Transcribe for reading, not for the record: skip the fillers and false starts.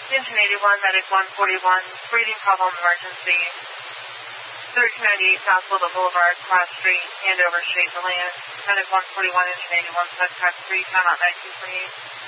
Engine 81, Medic 141, breathing problem emergency. 1398 South Willow Boulevard, Cross Street, Andover Street, to land. Medic 141, Engine 81, Subtrack 3, timeout 1928.